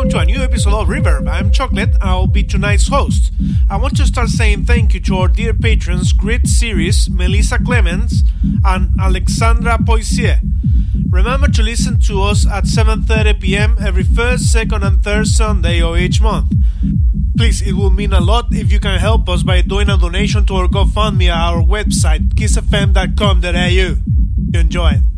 welcome to a new episode of Reverb. I'm Chocolate, and I'll be tonight's host. I want to start saying thank you to our dear patrons Grit Series, Melissa Clemens, and Alexandra Poisier. Remember to listen to us at 7:30 p.m. every first, second, and third Sunday of each month. Please, it will mean a lot if you can help us by doing a donation to our GoFundMe at our website, kissfm.com.au. Enjoy it.